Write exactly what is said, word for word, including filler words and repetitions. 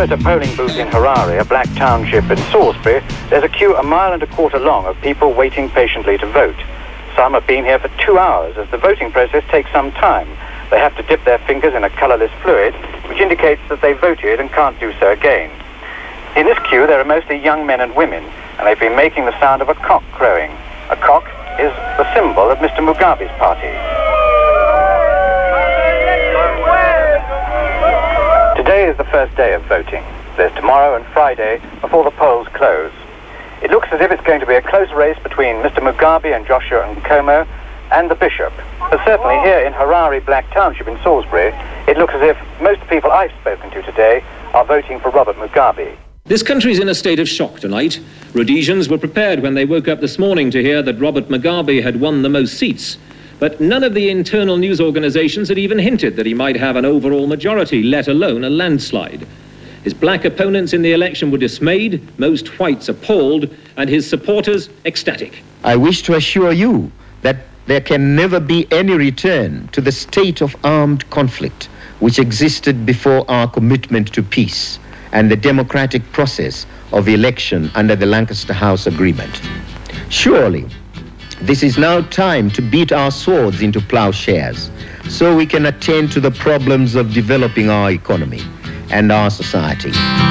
at a polling booth in Harare, a black township in Salisbury, there's a queue a mile and a quarter long of people waiting patiently to vote. Some have been here for two hours, as the voting process takes some time. They have to dip their fingers in a colourless fluid, which indicates that they voted and can't do so again. In this queue, there are mostly young men and women, and they've been making the sound of a cock crowing. A cock is the symbol of Mister Mugabe's party. Today is the first day of voting. There's tomorrow and Friday before the polls close. It looks as if it's going to be a close race between Mister Mugabe and Joshua Nkomo and the bishop. But certainly here in Harare Black Township in Salisbury, it looks as if most people I've spoken to today are voting for Robert Mugabe. This country is in a state of shock tonight. Rhodesians were prepared when they woke up this morning to hear that Robert Mugabe had won the most seats. But none of the internal news organizations had even hinted that he might have an overall majority, let alone a landslide. His black opponents in the election were dismayed, most whites appalled, and his supporters ecstatic. I wish to assure you that there can never be any return to the state of armed conflict which existed before our commitment to peace and the democratic process of election under the Lancaster House Agreement. Surely, this is now time to beat our swords into plowshares so we can attend to the problems of developing our economy and our society.